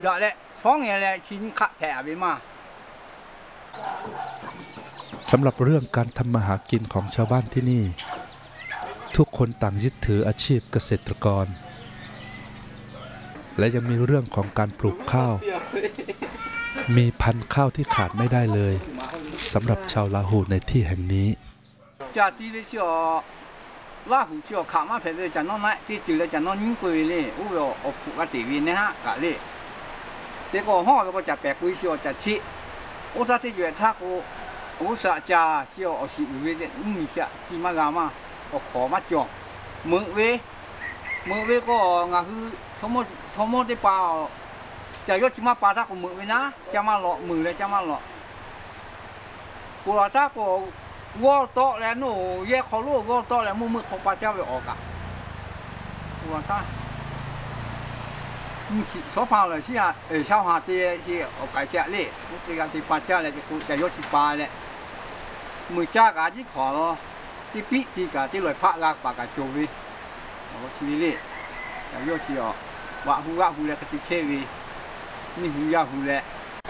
เดี๋ยวเลยท้องอย่างไรชิ้นขะแผลไปมาสำหรับเรื่องการทำมาหากินของชาวบ้านที่นี่ทุกคนต่างยึดถืออาชีพเกษตรกรและยังมีเรื่องของการปลูกข้าวมีพันธุ์ข้าวที่ขาดไม่ได้เลยสำหรับชาวลาหูในที่แห่งนี้จะที่ไปเชื่อลาหูเชื่อขามาแผ่นเลยจะน้องนั่นที่จุดเลยจะน้องยิ่งกุยเลยอู้ยเอาผูกกระติวินนะฮะกะเลยแต่ก็ห่อแล้วก็จะแปลกุยเชื่อจะชี้อุตส่าห์ที่อยู่ท่ากูอุตส่าห์จะเชื่อเอาสิวิเดมีเสียที่มากามาก็ขอมาจองมือเวก็งาคือทั้งหมดได้เปล่าจะยกชิมาปาท่ากูมือเวนะจะมาหล่อมือเลยจะมาหล่อกูว่าท่ากูวอลโตแล้วหนูแยกเขาลูกวอลโตแล้วมือของป้าเจ้าไปออกอ่ะกูว่าท่ามึงชอบพาเลยสิฮะชาวหาตีสิเอาไก่เสียเล่มึงตีกันตีป้าเจ้าเลยกูจะยกชิปาเลยมือจ้ากาที่ขอที่ปีที่กาที่ลอยพระลากปากกาโจวีเอาชีวิตเล่จะยกชีออกว่าหูเลยกติเชวีนี่หูยาหูเลย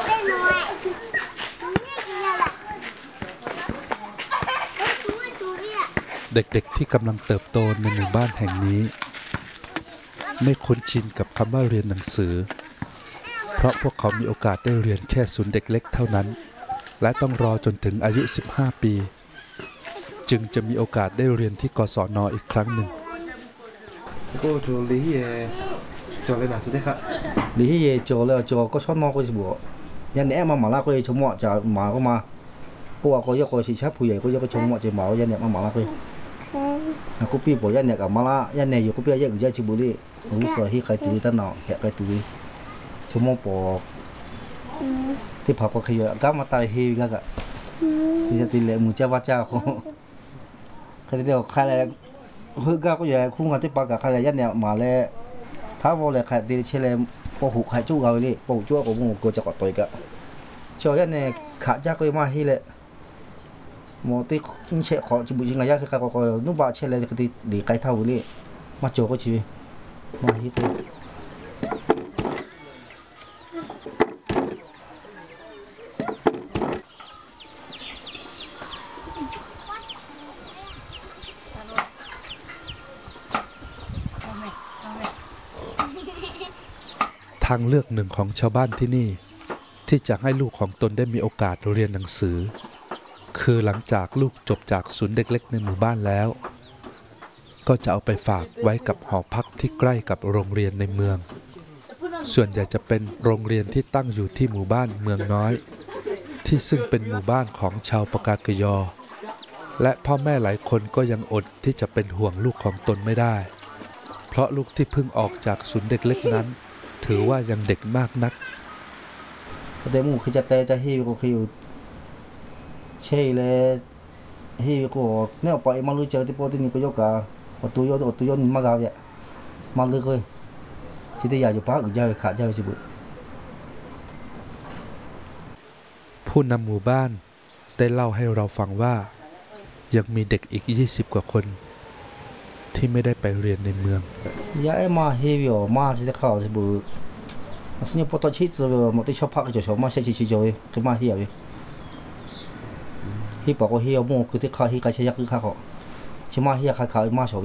เด็กๆที่กำลังเติบโตในหมู่บ้านแห่งนี้ไม่คุ้นชินกับคำว่าเรียนหนังสือเพราะพวกเขามีโอกาสได้เรียนแค่ศูนย์เด็กเล็กเท่านั้นและต้องรอจนถึงอายุ15 ปีจึงจะมีโอกาสได้เรียนที่กศน.อีกครั้งหนึ่งก็จูลีเย่จอเลยนะสุดที่ครับลีเย่จอแล้วจอก็ชอบนอกก็สิบยันเนี่ยมาลาก็ชมว่าจะมาก็มาพวกก็ยกก็สิชับผู้ใหญ่ก็ยกก็ชมว่าจะมายันเนี่ยมาลาก็กูปีบอกยันเนี่ยกับมาลายันเนี่ยอยู่กูปียันอยู่ยันชิบุรีรู้สึกที่ใครตีตั้งหนอแค่ใครตีชมว่าปอกที่ผักก็ขยันก้ามาตายเฮก็กะที่จะตีเลยมุจ้าว่าเจ้าใครที่เดียวใครอะไรคือก้าก็อย่างคู่กันที่ปากกับใครยันเนี่ยมาเลยถ้าว่าเลยใครตีเชลเลยปหุกใครจู้เขาเลยปหุกจู้ก็มึงก็จะกอดตัวอีกอะเชื่อยันเนี่ยขาจ้าก็มาที่เลยหมอที่เชื่อขอจิบุจิงายาคือใครก็นุ่มบาเชลเลยก็ตีดีใครเท่าเลยมาโจก็ชีมาที่คือทางเลือกหนึ่งของชาวบ้านที่นี่ที่จะให้ลูกของตนได้มีโอกาสเรียนหนังสือคือหลังจากลูกจบจากศูนย์เด็กเล็กในหมู่บ้านแล้วก็จะเอาไปฝากไว้กับหอพักที่ใกล้กับโรงเรียนในเมืองส่วนใหญ่จะเป็นโรงเรียนที่ตั้งอยู่ที่หมู่บ้านเมืองน้อยที่ซึ่งเป็นหมู่บ้านของชาวปากากยอและพ่อแม่หลายคนก็ยังอดที่จะเป็นห่วงลูกของตนไม่ได้เพราะลูกที่เพิ่งออกจากศูนย์เด็กเล็กนั้นถือว่ายังเด็กมากนักแต่หมู่คือจะเตะจะฮิวก็คือเช่เลยฮิวก็เนี่ยไปมาลุยเจอที่โปรตีนก็ยกกาตัวโยนมากเอาเนี่ยมาเลยเลยที่ได้อยากจะพักจะขาดจะสิบุผู้นำหมู่บ้านได้เล่าให้เราฟังว่ายังมีเด็กอีก20 กว่าคนที่ไม่ได้ไปเรียนในเมืองยามาเฮียวมาที่จะเข้าสิบุสิ่งพอตอนชิดจะหมดที่ชอบพักจะชอบมาเช่นชิจอยจะมาเฮียวฮีบอกว่าเฮียวโม่คือที่เขาฮีใครใช้ยักษ์คือเขาชิมาเฮียเขามาชอบ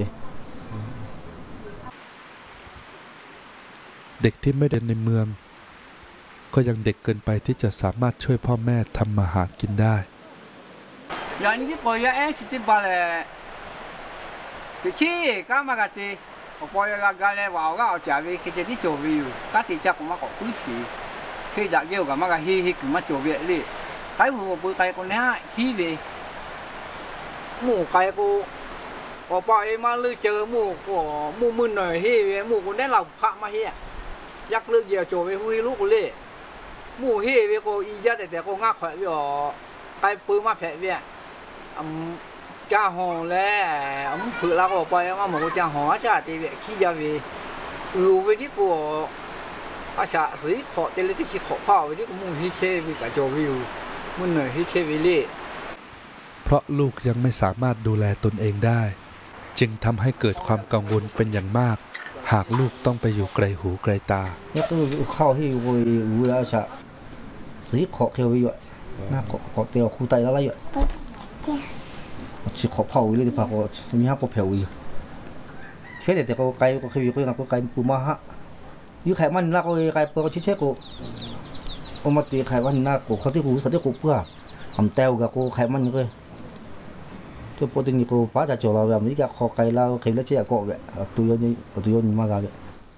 เด็กที่ไม่เรียนในเมืองก็ยังเด็กเกินไปที่จะสามารถช่วยพ่อแม่ทำมาหากินได้อย่างนี้ปอยาเอ็นสิติบาเลยที่ชี้ก้ามากาตีปอยากาเลยว่าก็เอาจ่าวิคิดที่โจวิวก็ตีจักมาก็คุยทีคือจากเกี่ยวกับมากาฮีคือมาโจวิเลยใครหัวปุยใครคนนี้ขี้วิหมู่ใครกูปอยมาลือเจอหมู่มึนหน่อยฮีหมู่คนนี้เราพระมาเฮียยักเลือกเกี่ยวโจวิหุยลูกกูเลยหมู่ฮีวิกูอีจัดแต่กูง่าขวัญวิอ๋อใครปืนมาแผลวิจ้าหอแล้วผืนเราก็ไปมาหมูจ้าหอจ้าตีเวขี้ยาวีวิธีกูอาชาสีขอเจริญที่ขี้ขอผ้าวิธีกูมุ่งฮิเควิกับโจวิวมุ่งหน่อยฮิเควิลี่เพราะลูกยังไม่สามารถดูแลตนเองได้จึงทำให้เกิดความกังวลเป็นอย่างมากหากลูกต้องไปอยู่ไกลหูไกลตาเนี่ยก็เข้าที่วิวจะสีขอเขียวอยู่น่าขอเตียวคู่ไตแล้วอะไรอยู่chỉ khó phao đi phao cóมีห้าพอเผาอยู่แค่แต่ก็ไกลก็คือก็ยังก็ไกลปูมาฮะอยู่ไขมันนักก็ไกลเปิดก็เช็คก็เอามาตีไขมันนักก็เขาที่กูเพื่อทำเต้ากับกูไขมันก็ตัวโปรตีนกูป้าจะโจเราแบบนี้ก็ขอไกลเราไขแล้วเชื่อก็แบบตัวยนมากเลย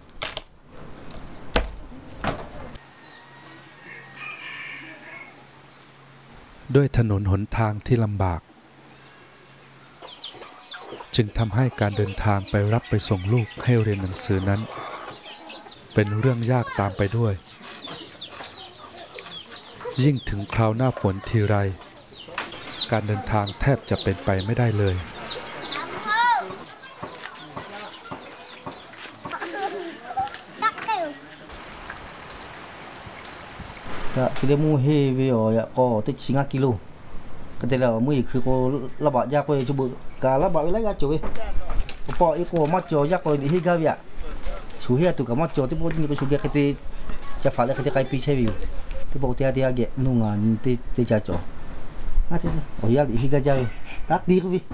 ด้วยถนนหนทางที่ลำบากจึงทำให้การเดินทางไปรับไปส่งลูกให้เรียนหนังสือนั้นเป็นเรื่องยากตามไปด้วยยิ่งถึงคราวหน้าฝนทีไรการเดินทางแทบจะเป็นไปไม่ได้เลยก็ที่มูเฮวิโอก็ติดชิงกิโลก็แต่ละมือคือก็ระบาดยากไปจุบการระบาดอะไรยากจุบพออีกก็มาจ่อยากไปที่กาวยาชูเฮียตุกมาจ่อที่พวกนี้ก็ชูเกียก็ที่จะฝากเลยก็ที่ใครพิเศษวิวที่พวกที่อาเกะนุ่งงานที่จะจ่อน่าที่โอ้ยที่กาวยตักดีก็วิ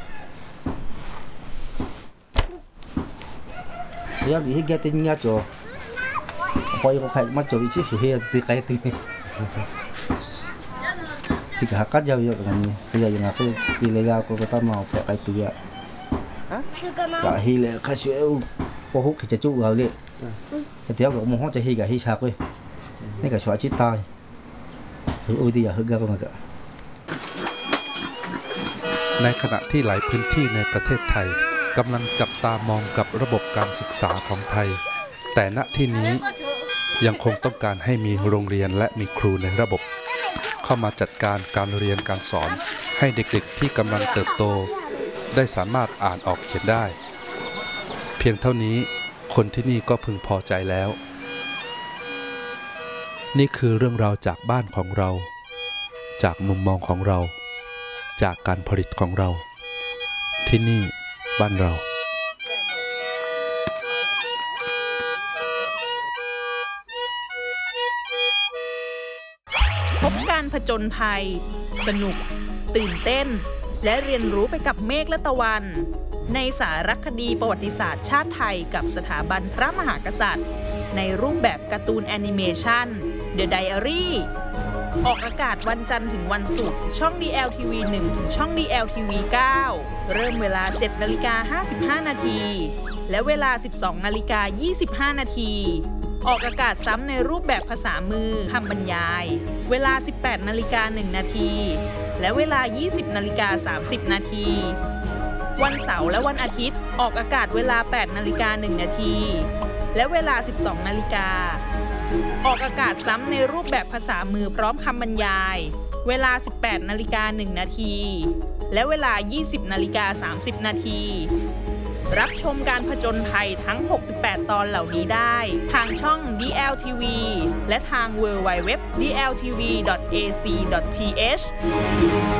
ยาที่กาที่นี่จ่อพออีกก็ใครมาจ่อวิชิชูเฮียที่ใครที่สิกหากัดยาวๆกันนี่ก็ยังaku di legal ko kata mau pakai itu ya ka hile ka shu po hu ke chu ga le ke tiao ko mo ho che hi ga hi cha ko ni ka shwa chi tai u di ya hu ga ko ma ga ในขณะที่หลายพื้นที่ในประเทศไทยกำลังจับตามองกับระบบการศึกษาของไทยแต่ณที่นี้ยังคงต้องการให้มีโรงเรียนและมีครูในระบบเข้ามาจัดการการเรียนการสอนให้เด็กๆที่กำลังเติบโตได้สามารถอ่านออกเขียนได้เพียงเท่านี้คนที่นี่ก็พึงพอใจแล้วนี่คือเรื่องราวจากบ้านของเราจากมุมมองของเราจากการผลิตของเราที่นี่บ้านเราพบการผจญภัยสนุกตื่นเต้นและเรียนรู้ไปกับเมฆและตะวันในสารคดีประวัติศาสตร์ชาติไทยกับสถาบันพระมหากษัตริย์ในรูปแบบการ์ตูนแอนิเมชัน The Diary ออกอากาศวันจันทร์ถึงวันศุกร์ช่อง DLTV 1 ถึงช่อง DLTV 9 เริ่มเวลา 7:55 นาทีและเวลา 12:25 นาทีออกอากาศซ้ำในรูปแบบภาษามือคำบรรยายเวลา 18:01 นาทีและเวลา 20:30 นาทีวันเสาร์และวันอาทิตย์ออกอากาศเวลา 8:01 นาทีและเวลา 12 นาฬิกาออกอากาศซ้ำในรูปแบบภาษามือพร้อมคำบรรยายเวลา 18:01 นาทีและเวลา 20:30 นาทีรับชมการผจญภัยทั้ง 68 ตอนเหล่านี้ได้ทางช่อง DLTV และทาง www.dltv.ac.th